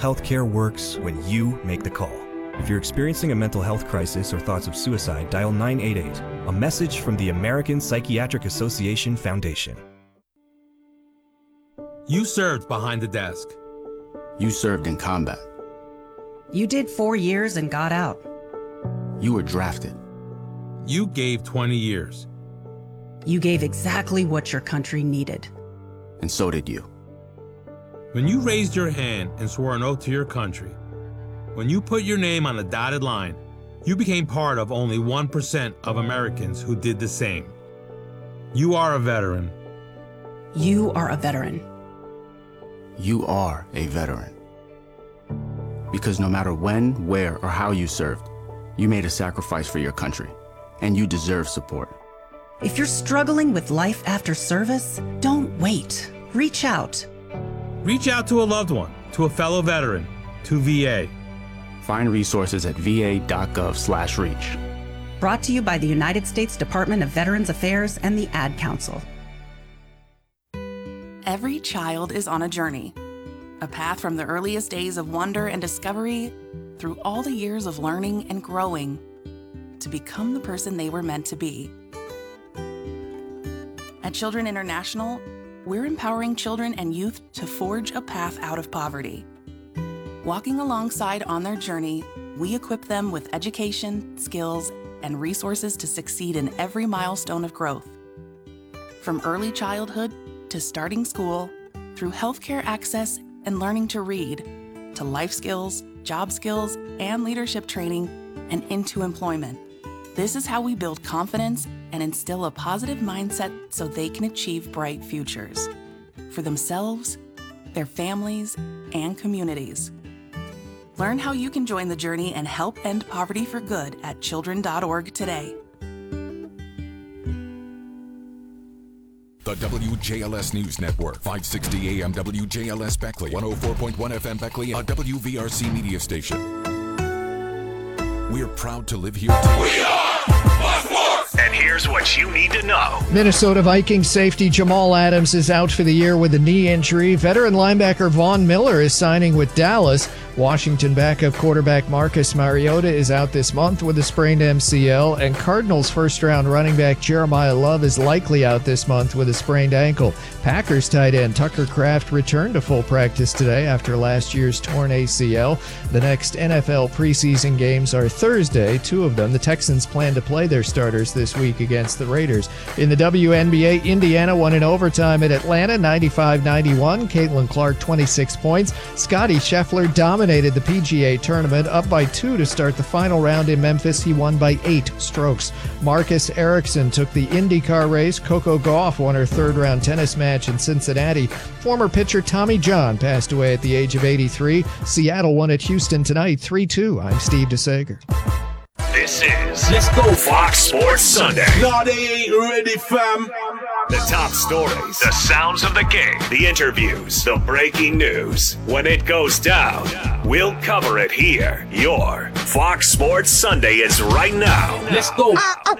health care works when you make the call. If you're experiencing a mental health crisis or thoughts of suicide, dial 988, a message from the American Psychiatric Association Foundation. You served behind the desk. You served in combat. You did 4 years and got out. You were drafted. You gave 20 years. You gave exactly what your country needed. And so did you. When you raised your hand and swore an oath to your country, when you put your name on a dotted line, you became part of only 1% of Americans who did the same. You are a veteran. You are a veteran. You are a veteran. Because no matter when, where, or how you served, you made a sacrifice for your country, and you deserve support. If you're struggling with life after service, don't wait. Reach out. Reach out to a loved one, to a fellow veteran, to VA. Find resources at va.gov/reach. Brought to you by the United States Department of Veterans Affairs and the Ad Council. Every child is on a journey, a path from the earliest days of wonder and discovery through all the years of learning and growing to become the person they were meant to be. At Children International, we're empowering children and youth to forge a path out of poverty. Walking alongside on their journey, we equip them with education, skills, and resources to succeed in every milestone of growth. From early childhood to starting school, through healthcare access and learning to read, to life skills, job skills, and leadership training, and into employment. This is how we build confidence and instill a positive mindset so they can achieve bright futures for themselves, their families, and communities. Learn how you can join the journey and help end poverty for good at children.org today. The WJLS News Network, 560 AM WJLS Beckley, 104.1 FM Beckley, a WVRC media station. We're proud to live here too. We are Fox Sports! And here's what you need to know. Minnesota Vikings safety Jamal Adams is out for the year with a knee injury. Veteran linebacker Von Miller is signing with Dallas. Washington backup quarterback Marcus Mariota is out this month with a sprained MCL, and Cardinals first-round running back Jeremiah Love is likely out this month with a sprained ankle. Packers tight end Tucker Kraft returned to full practice today after last year's torn ACL. The next NFL preseason games are Thursday, two of them. The Texans plan to play their starters this week against the Raiders. In the WNBA, Indiana won in overtime at Atlanta, 95-91. Caitlin Clark, 26 points. Scottie Scheffler dominated the PGA tournament, up by 2 to start the final round in Memphis. He won by 8 strokes. Marcus Ericsson took the IndyCar race. Coco Gauff won her third-round tennis match in Cincinnati. Former pitcher Tommy John passed away at the age of 83. Seattle won at Houston tonight, 3-2. I'm Steve DeSager. This is Let's Go Fox Sports Sunday. No, they ain't ready, fam. The top stories, the sounds of the game, the interviews, the breaking news. When it goes down, we'll cover it here. Your Fox Sports Sunday is right now. Let's go.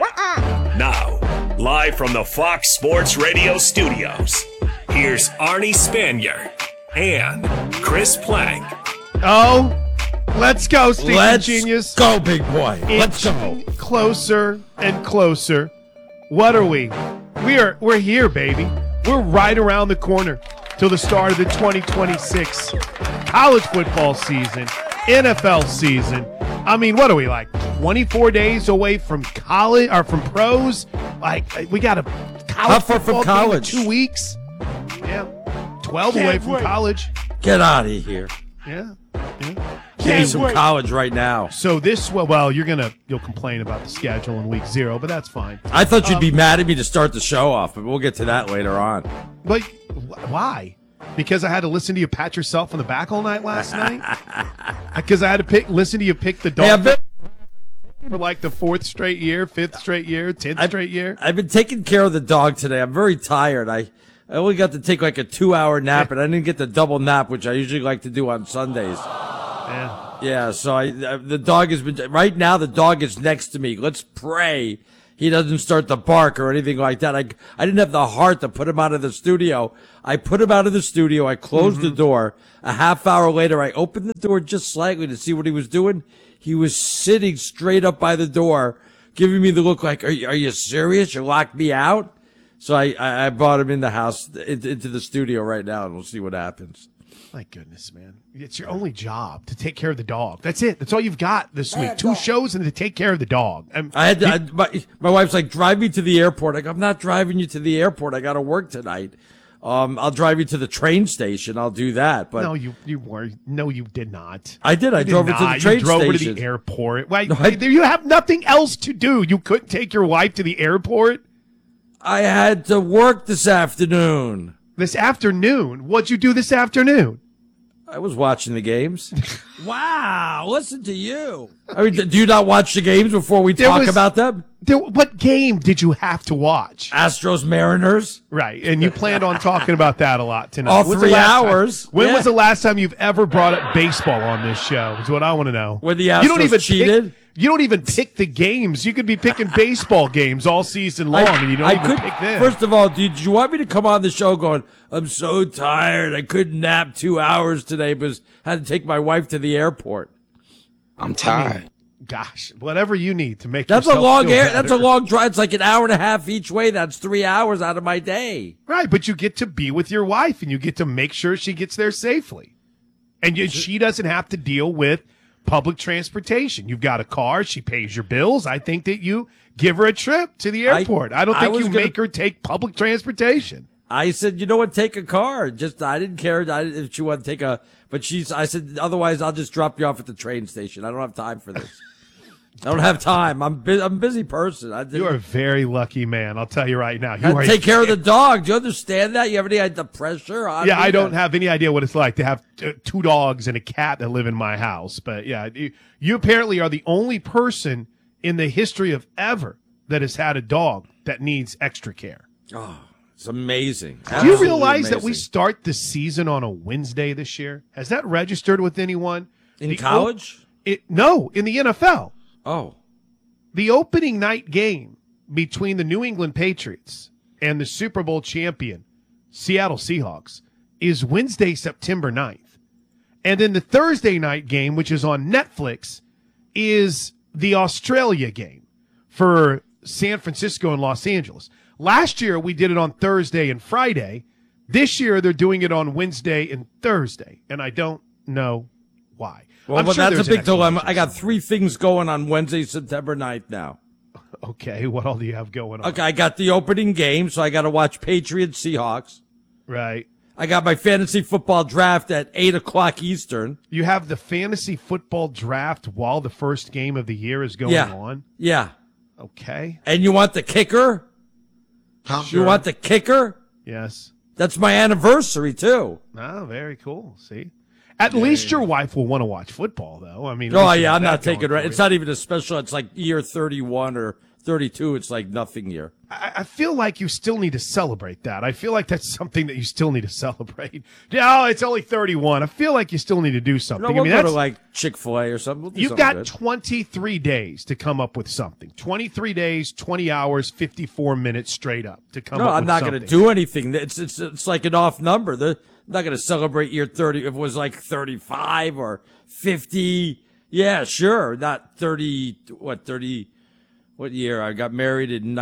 Now, live from the Fox Sports Radio studios, here's Arnie Spanier and Chris Plank. Oh, let's go, Steve Let's Genius. go, big boy. Let's go. Closer and closer. What are we? We're here, baby. We're right around the corner till the start of the 2026 college football season, NFL season. I mean, what are we, like 24 days away from college or from pros? Like, we got a college football from college? game in 2 weeks. Yeah, 12 away from college. Get out of here. Yeah. Need some college right now. So this, well, you'll complain about the schedule in week 0, but that's fine. I thought you'd be mad at me to start the show off, but we'll get to that later on. But why? Because I had to listen to you pat yourself on the back all night last night? Because I had to listen to you pick the dog for like the 4th straight year, 5th straight year, 10th straight year. I've been taking care of the dog today. I'm very tired. I only got to take like a 2-hour nap, and I didn't get the double nap, which I usually like to do on Sundays. Yeah. Yeah, so the dog has been, right now the dog is next to me. Let's pray he doesn't start to bark or anything like that. I didn't have the heart to put him out of the studio. I put him out of the studio. I closed the door. A half hour later, I opened the door just slightly to see what he was doing. He was sitting straight up by the door, giving me the look like, are you serious? You locked me out? So I brought him in the house, into the studio right now, and we'll see what happens. My goodness, man. It's your only job to take care of the dog. That's it. That's all you've got this week. 2 shows and to take care of the dog. My wife's like, drive me to the airport. I go, I'm not driving you to the airport. I got to work tonight. I'll drive you to the train station. I'll do that. But no, you were. No, you did not. I did. I drove her to the train station. You drove her to the airport. Wait, you have nothing else to do. You couldn't take your wife to the airport? I had to work this afternoon. This afternoon? What'd you do this afternoon? I was watching the games. Wow, listen to you. I mean, do you not watch the games before we talk about them? What game did you have to watch? Astros Mariners. Right, and you planned on talking about that a lot tonight. All 3 hours. When was the last time you've ever brought up baseball on this show? Is what I want to know. When the Astros cheated? You don't even pick the games. You could be picking baseball games all season long, and you don't even pick them. First of all, did you want me to come on the show going, I'm so tired. I couldn't nap 2 hours today because I had to take my wife to the airport. I'm tired. Gosh, whatever you need to make that's yourself a long feel better. That's a long drive. It's like an hour and a half each way. That's 3 hours out of my day. Right, but you get to be with your wife, and you get to make sure she gets there safely. And she doesn't have to deal with public transportation. You've got a car. She pays your bills. I think that you give her a trip to the airport. I don't think you make her take public transportation. I said, you know what, take a car. I didn't care if she wanted to take I said, otherwise I'll just drop you off at the train station. I don't have time for this. I don't have time. I'm a busy person. You are a very lucky man. I'll tell you right now. You take care of the dog. Do you understand that? You have any idea the pressure? I don't have any idea what it's like to have 2 dogs and a cat that live in my house. But yeah, you apparently are the only person in the history of ever that has had a dog that needs extra care. Oh, it's amazing. Do you realize that we start the season on a Wednesday this year? Has that registered with anyone? In college? No, in the NFL. Oh. The opening night game between the New England Patriots and the Super Bowl champion Seattle Seahawks is Wednesday, September 9th. And then the Thursday night game, which is on Netflix, is the Australia game for San Francisco and Los Angeles. Last year, we did it on Thursday and Friday. This year, they're doing it on Wednesday and Thursday, and I don't know why. Well, but that's a big dilemma. I got 3 things going on Wednesday, September 9th now. Okay, what all do you have going on? Okay, I got the opening game, so I got to watch Patriots Seahawks. Right. I got my fantasy football draft at 8 o'clock Eastern. You have the fantasy football draft while the first game of the year is going on? Yeah. Okay. And you want the kicker? Sure. You want the kicker? Yes. That's my anniversary, too. Oh, very cool. See? At least your wife will want to watch football, though. I mean, I'm not taking it. It's not even a special. It's like year 31 or 32. It's like nothing year. I feel like you still need to celebrate that. I feel like that's something that you still need to celebrate. No, it's only 31. I feel like you still need to do something. We'll go to like Chick-fil-A or something. You've got 23 days to come up with something. 23 days, 20 hours, 54 minutes straight up to come up with something. No, I'm not going to do anything. It's like an off number. I'm not going to celebrate year 30. If it was like 35 or 50, yeah, sure. Not 30, 30, what year? I got married in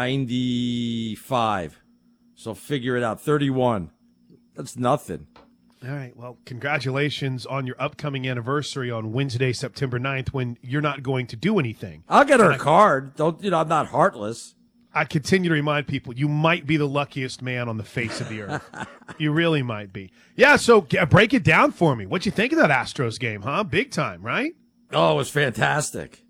95. So figure it out. 31. That's nothing. All right. Well, congratulations on your upcoming anniversary on Wednesday, September 9th, when you're not going to do anything. I'll get her a card. I'm not heartless. I continue to remind people, you might be the luckiest man on the face of the earth. You really might be. Yeah, so break it down for me. What'd you think of that Astros game, huh? Big time, right? Oh, it was fantastic.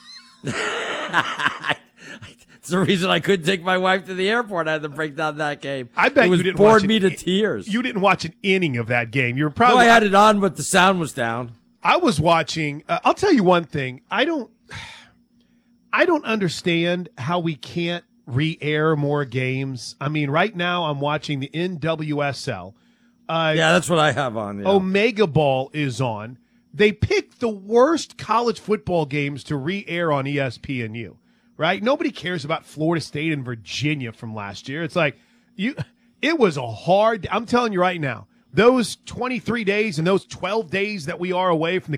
It's the reason I couldn't take my wife to the airport. I had to break down that game. I bet you didn't bored me to tears. You didn't watch an inning of that game. You were probably. No, I had it on, but the sound was down. I was watching. I'll tell you one thing. I don't understand how we can't re-air more games. I mean, right now I'm watching the NWSL. Yeah, that's what I have on. Yeah. Omega Ball is on. They picked the worst college football games to re-air on ESPNU. right? Nobody cares about Florida State and Virginia from last year. It's like it was a hard. I'm telling you right now, those 23 days and those 12 days that we are away from the